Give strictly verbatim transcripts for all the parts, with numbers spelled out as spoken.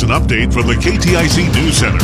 an update from the K T I C News Center.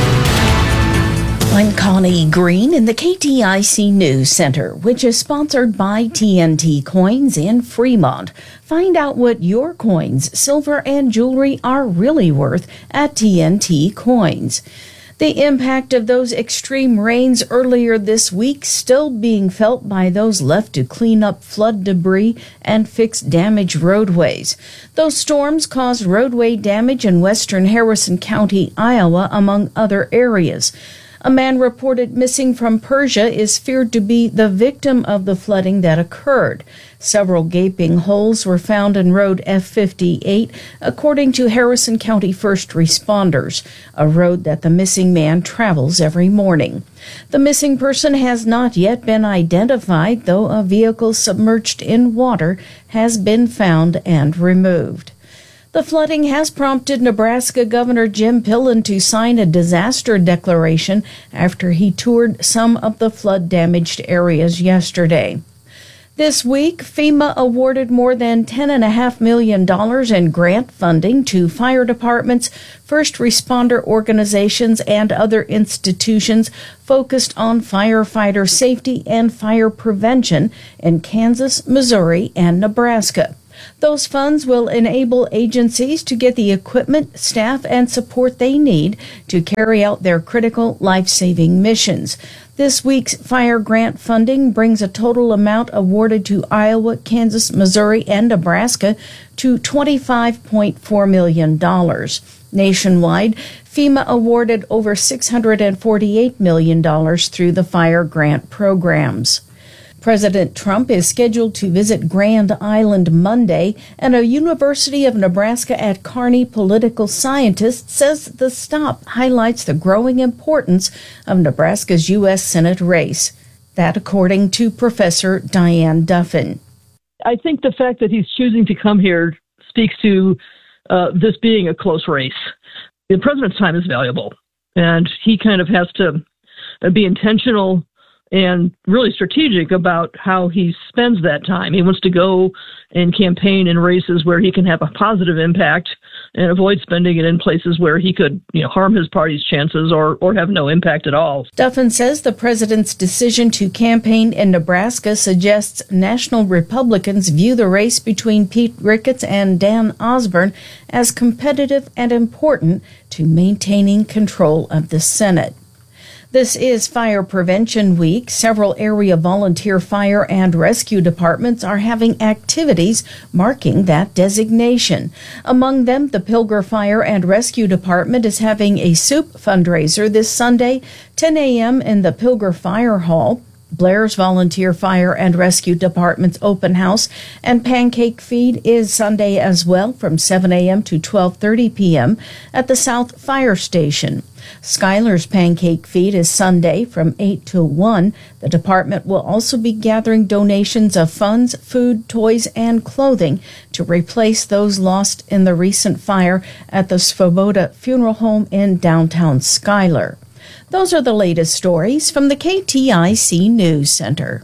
I'm Connie Green in the K T I C News Center, which is sponsored by T N T Coins in Fremont. Find out what your coins, silver, and jewelry are really worth at T N T Coins. The impact of those extreme rains earlier this week still being felt by those left to clean up flood debris and fix damaged roadways. Those storms caused roadway damage in western Harrison County, Iowa, among other areas. A man reported missing from Persia is feared to be the victim of the flooding that occurred. Several gaping holes were found in Road F fifty-eight, according to Harrison County first responders, a road that the missing man travels every morning. The missing person has not yet been identified, though a vehicle submerged in water has been found and removed. The flooding has prompted Nebraska Governor Jim Pillen to sign a disaster declaration after he toured some of the flood-damaged areas yesterday. This week, FEMA awarded more than ten point five million dollars in grant funding to fire departments, first responder organizations, and other institutions focused on firefighter safety and fire prevention in Kansas, Missouri, and Nebraska. Those funds will enable agencies to get the equipment, staff, and support they need to carry out their critical life-saving missions. This week's fire grant funding brings a total amount awarded to Iowa, Kansas, Missouri, and Nebraska to twenty-five point four million dollars. Nationwide, FEMA awarded over six hundred forty-eight million dollars through the fire grant programs. President Trump is scheduled to visit Grand Island Monday, and a University of Nebraska at Kearney political scientist says the stop highlights the growing importance of Nebraska's U S Senate race. That according to Professor Diane Duffin. I think the fact that he's choosing to come here speaks to uh, this being a close race. The president's time is valuable, and he kind of has to be intentional and really strategic about how he spends that time. He wants to go and campaign in races where he can have a positive impact and avoid spending it in places where he could, you know, harm his party's chances or, or have no impact at all. Duffin says the president's decision to campaign in Nebraska suggests national Republicans view the race between Pete Ricketts and Dan Osborne as competitive and important to maintaining control of the Senate. This is Fire Prevention Week. Several area volunteer fire and rescue departments are having activities marking that designation. Among them, the Pilger Fire and Rescue Department is having a soup fundraiser this Sunday, ten a.m. in the Pilger Fire Hall. Blair's Volunteer Fire and Rescue Department's open house and pancake feed is Sunday as well from seven a.m. to twelve thirty p.m. at the South Fire Station. Skylar's Pancake Feed is Sunday from eight to one. The department will also be gathering donations of funds, food, toys, and clothing to replace those lost in the recent fire at the Svoboda Funeral Home in downtown Skylar. Those are the latest stories from the K T I C News Center.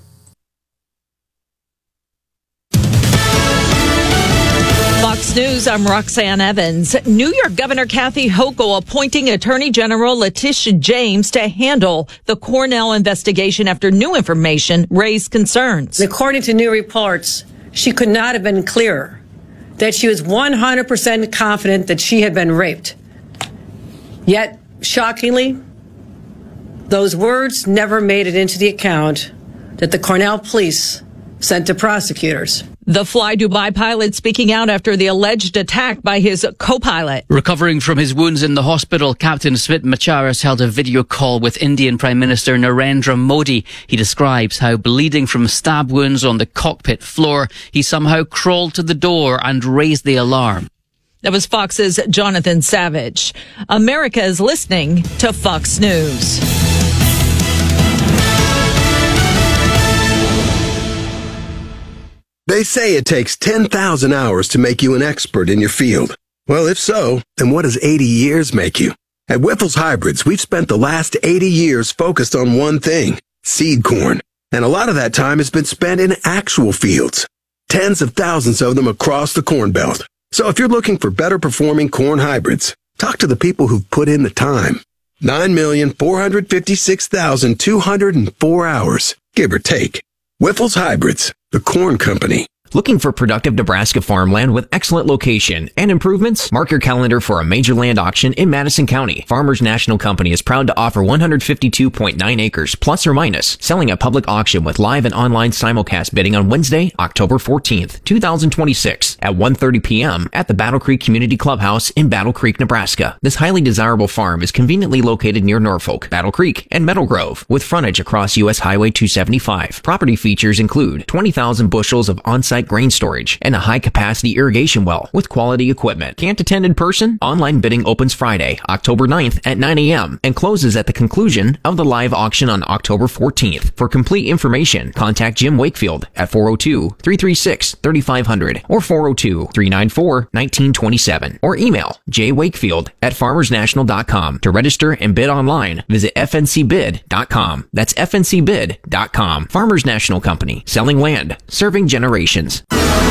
Fox News, I'm Roxanne Evans. New York Governor Kathy Hochul appointing Attorney General Letitia James to handle the Cornell investigation after new information raised concerns. According to new reports, she could not have been clearer that she was one hundred percent confident that she had been raped. Yet, shockingly, those words never made it into the account that the Cornell police sent to prosecutors. The Fly Dubai pilot speaking out after the alleged attack by his co-pilot. Recovering from his wounds in the hospital, Captain Smit Macharas held a video call with Indian Prime Minister Narendra Modi. He describes how, bleeding from stab wounds on the cockpit floor, he somehow crawled to the door and raised the alarm. That was Fox's Jonathan Savage. America is listening to Fox News. They say it takes ten thousand hours to make you an expert in your field. Well, if so, then what does eighty years make you? At Wyffels Hybrids, we've spent the last eighty years focused on one thing, seed corn. And a lot of that time has been spent in actual fields. Tens of thousands of them across the Corn Belt. So if you're looking for better performing corn hybrids, Talk to the people who've put in the time. nine million four hundred fifty-six thousand two hundred four hours, give or take. Whiffles Hybrids, the corn company. Looking for productive Nebraska farmland with excellent location and improvements? Mark your calendar for a major land auction in Madison County. Farmers National Company is proud to offer one hundred fifty-two point nine acres plus or minus, selling a public auction with live and online simulcast bidding on Wednesday, October fourteenth, two thousand twenty-six at one thirty p.m. at the Battle Creek Community Clubhouse in Battle Creek, Nebraska. This highly desirable farm is conveniently located near Norfolk, Battle Creek, and Meadow Grove, with frontage across U S Highway two seventy-five. Property features include twenty thousand bushels of on-site grain storage and a high-capacity irrigation well with quality equipment. Can't attend in person? Online bidding opens Friday, October ninth at nine a.m. and closes at the conclusion of the live auction on October fourteenth. For complete information, contact Jim Wakefield at four oh two, three three six, three five zero zero or four oh two, three nine four, one nine two seven or email jwakefield at farmers national dot com. To register and bid online, visit f n c bid dot com. That's f n c bid dot com. Farmers National Company, selling land, serving generations.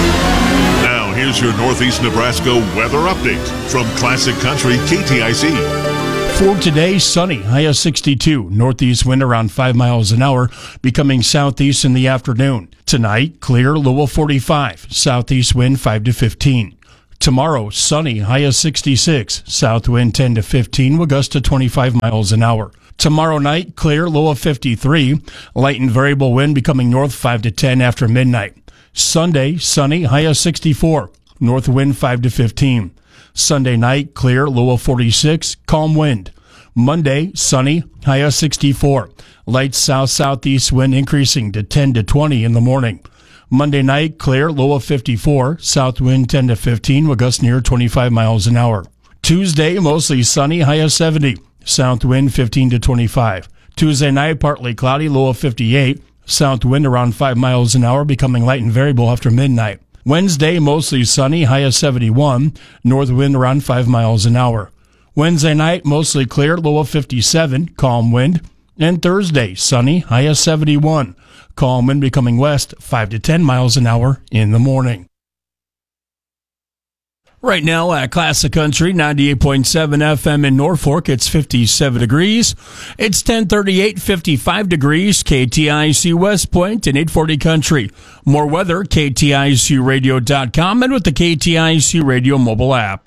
Now, here's your Northeast Nebraska weather update from Classic Country K T I C. For today, sunny, high of sixty-two. Northeast wind around five miles an hour, becoming southeast in the afternoon. Tonight, clear, low of forty-five. Southeast wind five to fifteen. Tomorrow, sunny, high of sixty-six. South wind ten to fifteen, with gusts to twenty-five miles an hour. Tomorrow night, clear, low of fifty-three. Light and variable wind becoming north five to ten after midnight. Sunday, sunny, high of sixty-four. North wind five to fifteen. Sunday night, clear, low of forty-six, calm wind. Monday, sunny, high of sixty-four. Light south-southeast wind increasing to ten to twenty in the morning. Monday night, clear, low of fifty-four. South wind ten to fifteen, with gusts near twenty-five miles an hour. Tuesday, mostly sunny, high of seventy. South wind fifteen to twenty-five. Tuesday night, partly cloudy, low of fifty-eight. South wind around five miles an hour, becoming light and variable after midnight. Wednesday, mostly sunny, high of seventy-one. North wind around five miles an hour. Wednesday night, mostly clear, low of fifty-seven, calm wind. And Thursday, sunny, high of seventy-one. Calm wind becoming west, five to ten miles an hour in the morning. Right now at Classic Country, ninety-eight point seven F M in Norfolk, it's fifty-seven degrees. It's ten thirty-eight, fifty-five degrees, K T I C West Point and eight forty Country. More weather, K T I C radio dot com and with the K T I C Radio mobile app.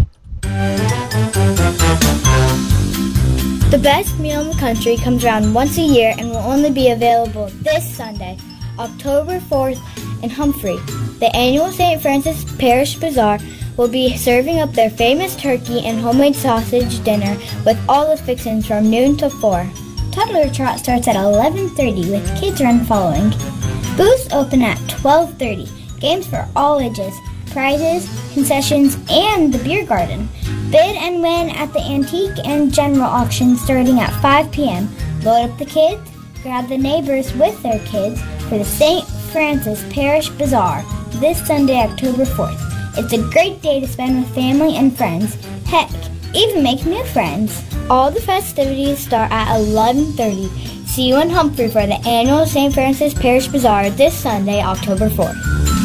The best meal in the country comes around once a year and will only be available this Sunday, October fourth in Humphrey. The annual Saint Francis Parish Bazaar will be serving up their famous turkey and homemade sausage dinner with all the fixings from noon to four. Toddler Trot starts at eleven thirty with kids run following. Booths open at twelve thirty. Games for all ages, prizes, concessions, and the beer garden. Bid and win at the antique and general auction starting at five p.m. Load up the kids, grab the neighbors with their kids for the Saint Francis Parish Bazaar this Sunday, October fourth. It's a great day to spend with family and friends. Heck, even make new friends. All the festivities start at eleven thirty. See you in Humphrey for the annual Saint Francis Parish Bazaar this Sunday, October fourth.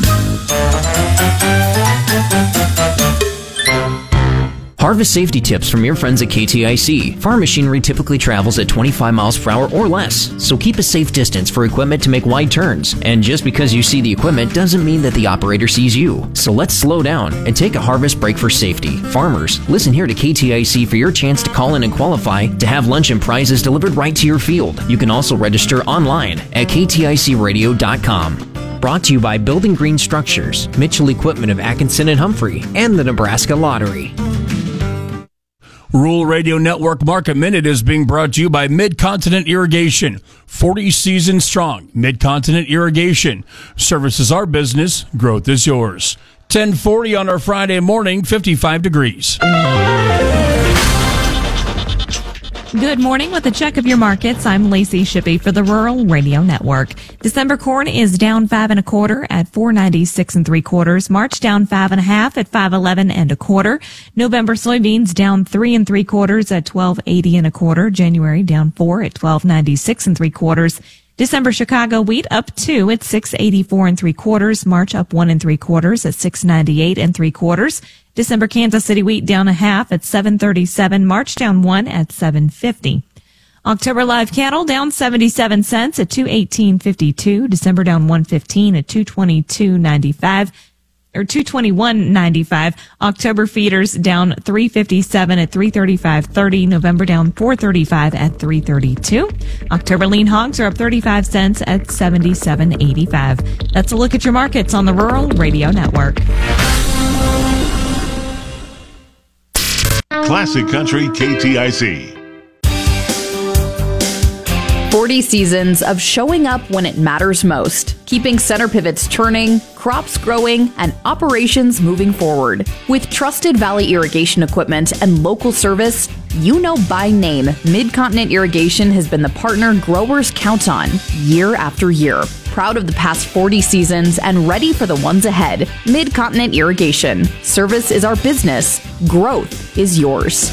Harvest safety tips from your friends at K T I C. Farm machinery typically travels at twenty-five miles per hour or less, so keep a safe distance for equipment to make wide turns. And just because you see the equipment doesn't mean that the operator sees you. So let's slow down and take a harvest break for safety. Farmers, listen here to K T I C for your chance to call in and qualify to have lunch and prizes delivered right to your field. You can also register online at K T I C radio dot com. Brought to you by Building Green Structures, Mitchell Equipment of Atkinson and Humphrey, and the Nebraska Lottery. Rural Radio Network Market Minute is being brought to you by Mid-Continent Irrigation. forty seasons strong. Mid-Continent Irrigation. Service is our business. Growth is yours. ten forty on our Friday morning, fifty-five degrees. Good morning. With a check of your markets, I'm Lacey Shippey for the Rural Radio Network. December corn is down five and a quarter at four ninety-six and three quarters. March down five and a half at five eleven and a quarter. November soybeans down three and three quarters at twelve eighty and a quarter. January down four at twelve ninety-six and three quarters. December Chicago wheat up two at six eighty-four and three quarters. March up one and three quarters at six ninety-eight and three quarters. December Kansas City wheat down a half at seven thirty-seven. March down one at seven fifty. October live cattle down seventy-seven cents at two eighteen fifty-two. December down one fifteen at two twenty-two ninety-five. Or two twenty-one ninety-five. October feeders down three fifty-seven at three thirty-five thirty. November down four thirty-five at three thirty-two. October lean hogs are up thirty-five cents at seventy-seven eighty-five. That's a look at your markets on the Rural Radio Network. Classic Country K T I C. forty seasons of showing up when it matters most, keeping center pivots turning, crops growing, and operations moving forward. With trusted Valley irrigation equipment and local service, you know by name, Mid-Continent Irrigation has been the partner growers count on year after year. Proud of the past forty seasons and ready for the ones ahead. Mid-Continent Irrigation. Service is our business. Growth is yours.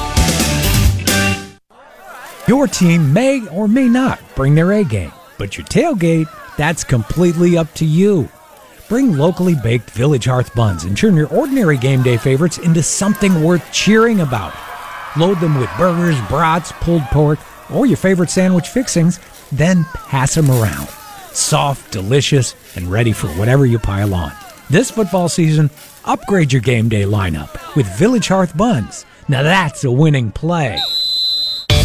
Your team may or may not bring their A game, but your tailgate, that's completely up to you. Bring locally baked Village Hearth buns and turn your ordinary game day favorites into something worth cheering about. Load them with burgers, brats, pulled pork, or your favorite sandwich fixings, then pass them around. Soft, delicious, and ready for whatever you pile on. This football season, upgrade your game day lineup with Village Hearth buns. Now that's a winning play.